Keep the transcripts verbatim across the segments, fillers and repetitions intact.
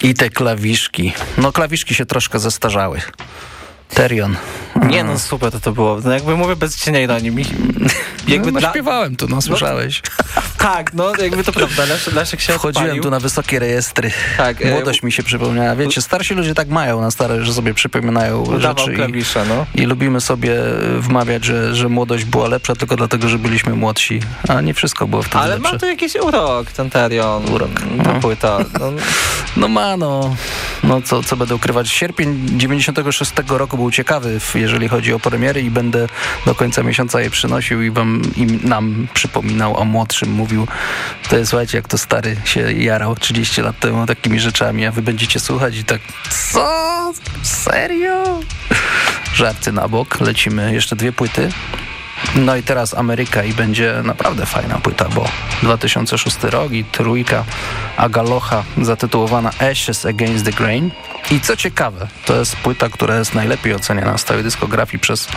I te klawiszki. No klawiszki się troszkę zestarzały. Terion. Nie no, super to to było. No jakby mówię bez cienia ironii. Mi, jakby no, dla... śpiewałem tu, no słyszałeś. No, tak, no jakby to prawda. Leszek, Leszek się Wchodziłem odpalił. tu na wysokie rejestry. Tak, Młodość e... mi się przypomniała. Wiecie, starsi ludzie tak mają na stare, że sobie przypominają Udawał rzeczy. Klawisze, no. I, I lubimy sobie wmawiać, że, że młodość była lepsza tylko dlatego, że byliśmy młodsi. A nie wszystko było wtedy Ale lepsze. ma tu jakiś urok, ten Terion. Urok. Ta no. płyta. No, no ma, no. No co, co będę ukrywać. Sierpień dziewięćdziesiątego szóstego roku był ciekawy, jeżeli chodzi o premiery i będę do końca miesiąca je przynosił i wam i nam przypominał, o młodszym mówił. To jest, słuchajcie, jak to stary się jarał trzydzieści lat temu takimi rzeczami, a wy będziecie słuchać i tak, co? Serio? Żarty na bok. Lecimy jeszcze dwie płyty. No i teraz Ameryka i będzie naprawdę fajna płyta, bo dwa tysiące szósty rok i trójka Agalocha zatytułowana Ashes Against the Grain. I co ciekawe, to jest płyta, która jest najlepiej oceniana z całej dyskografii przez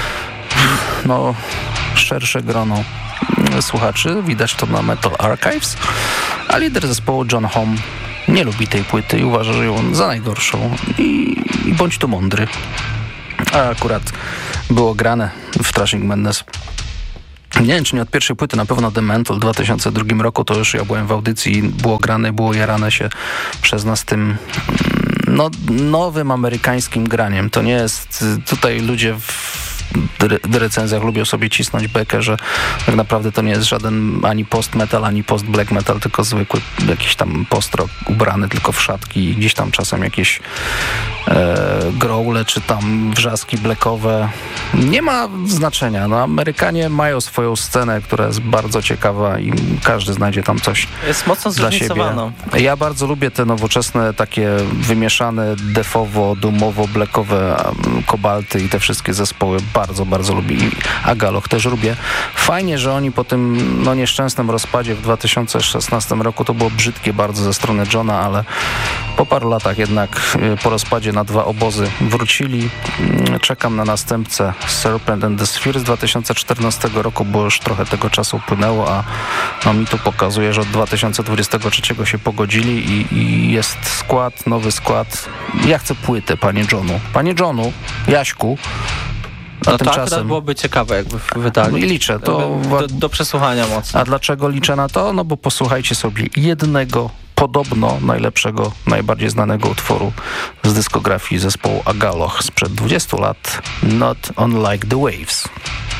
no, szersze grono słuchaczy. Widać to na Metal Archives. A lider zespołu John Homme nie lubi tej płyty i uważa ją za najgorszą. I, i bądź tu mądry. A akurat było grane w Thrashing Madness. Nie wiem, czy nie od pierwszej płyty, na pewno The Mental w dwa tysiące drugim roku, to już ja byłem w audycji, było grane, było jarane się przez nas tym no, nowym amerykańskim graniem. To nie jest, tutaj ludzie w w recenzjach lubią sobie cisnąć bekę, że tak naprawdę to nie jest żaden ani post-metal, ani post-black metal, tylko zwykły jakiś tam post-rock ubrany tylko w szatki i gdzieś tam czasem jakieś e, growle, czy tam wrzaski blackowe. Nie ma znaczenia. No, Amerykanie mają swoją scenę, która jest bardzo ciekawa i każdy znajdzie tam coś jest mocno dla siebie. Ja bardzo lubię te nowoczesne, takie wymieszane defowo, dumowo, blackowe kobalty i te wszystkie zespoły. Bardzo, bardzo lubię. I Agaloch też lubię. Fajnie, że oni po tym no, nieszczęsnym rozpadzie w dwa tysiące szesnastym roku, to było brzydkie bardzo ze strony Johna, ale po paru latach jednak po rozpadzie na dwa obozy wrócili. Czekam na następcę Serpent and the Sphere z dwa tysiące czternastego roku, bo już trochę tego czasu upłynęło, a no, mi tu pokazuje, że od dwa tysiące dwudziestego trzeciego się pogodzili i, i jest skład, nowy skład. Ja chcę płytę, panie Johnu. Panie Johnu, Jaśku, a no tymczasem... tak, to byłoby ciekawe, jakby wydali. No i liczę. To... Do, do przesłuchania mocno. A dlaczego liczę na to? No bo posłuchajcie sobie jednego podobno najlepszego, najbardziej znanego utworu z dyskografii zespołu Agaloch sprzed dwudziestu lat. Not Unlike the Waves.